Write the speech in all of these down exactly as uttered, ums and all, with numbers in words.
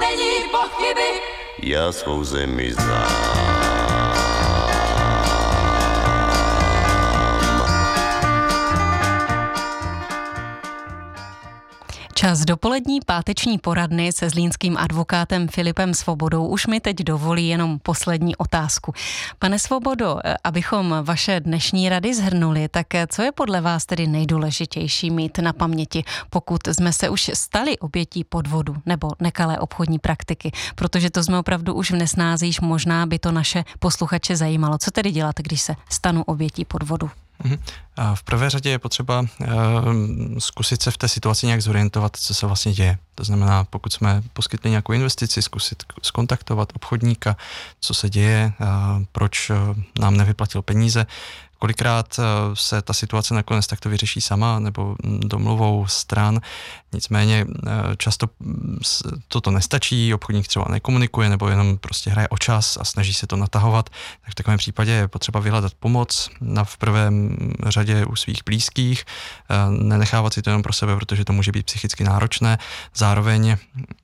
není pochyby. Já svou zemi znám. Čas dopolední páteční poradny se zlínským advokátem Filipem Svobodou už mi teď dovolí jenom poslední otázku. Pane Svobodo, abychom vaše dnešní rady shrnuli, tak co je podle vás tedy nejdůležitější mít na paměti, pokud jsme se už stali obětí podvodu nebo nekalé obchodní praktiky? Protože to jsme opravdu už v nesnázích, možná by to naše posluchače zajímalo. Co tedy dělat, když se stanu obětí podvodu? V prvé řadě je potřeba zkusit se v té situaci nějak zorientovat, co se vlastně děje. To znamená, pokud jsme poskytli nějakou investici, zkusit skontaktovat obchodníka, co se děje, proč nám nevyplatil peníze. Kolikrát se ta situace nakonec takto vyřeší sama nebo domluvou stran, nicméně často toto nestačí, obchodník třeba nekomunikuje nebo jenom prostě hraje o čas a snaží se to natahovat, tak v takovém případě je potřeba vyhledat pomoc na v prvém řadě u svých blízkých, nenechávat si to jenom pro sebe, protože to může být psychicky náročné, zároveň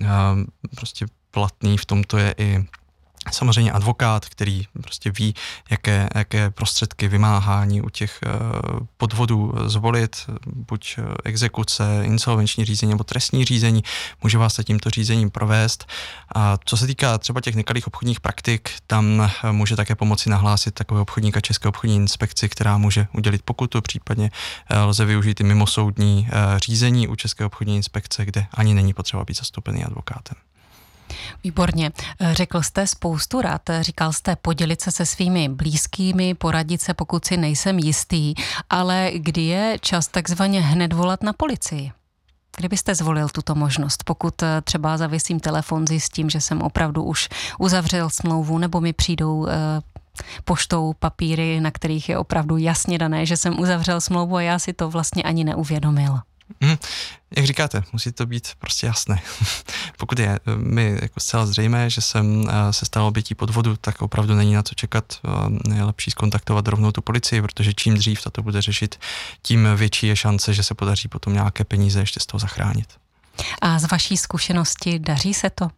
prostě platný v tomto je i samozřejmě advokát, který prostě ví, jaké, jaké prostředky vymáhání u těch podvodů zvolit, buď exekuce, insolvenční řízení nebo trestní řízení, může vás se tímto řízením provést. A co se týká třeba těch nekalých obchodních praktik, tam může také pomoci nahlásit takového obchodníka České obchodní inspekci, která může udělit pokutu, případně lze využít i mimosoudní řízení u České obchodní inspekce, kde ani není potřeba být zastoupený advokátem. Výborně. Řekl jste spoustu rad, říkal jste podělit se se svými blízkými, poradit se, pokud si nejsem jistý, ale kdy je čas takzvaně hned volat na policii? Kdybyste zvolil tuto možnost, pokud třeba zavěsím telefon, zjistím, že jsem opravdu už uzavřel smlouvu, nebo mi přijdou poštou papíry, na kterých je opravdu jasně dané, že jsem uzavřel smlouvu a já si to vlastně ani neuvědomil. Hmm, jak říkáte, musí to být prostě jasné. Pokud je mi jako zcela zřejmé, že jsem se stal obětí podvodu, tak opravdu není na co čekat. Je lepší zkontaktovat rovnou tu policii, protože čím dřív to bude řešit, tím větší je šance, že se podaří potom nějaké peníze ještě z toho zachránit. A z vaší zkušenosti daří se to?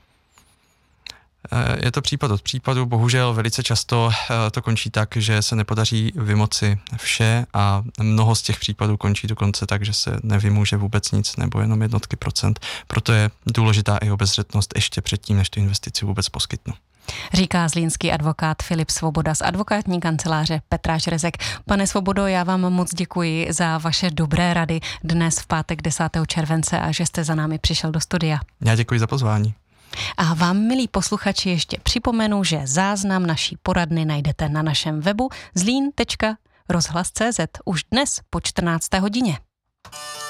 Je to případ od případu, bohužel velice často to končí tak, že se nepodaří vymoci vše a mnoho z těch případů končí dokonce tak, že se nevymůže vůbec nic nebo jenom jednotky procent. Proto je důležitá i obezřetnost ještě předtím, než tu investici vůbec poskytnu. Říká zlínský advokát Filip Svoboda z advokátní kanceláře Petra Žrezek. Pane Svobodo, já vám moc děkuji za vaše dobré rady dnes v pátek desátého července a že jste za námi přišel do studia. Já děkuji za pozvání. A vám, milí posluchači, ještě připomenu, že záznam naší poradny najdete na našem webu zlín tečka rozhlas tečka cé zet už dnes po čtrnácté hodině.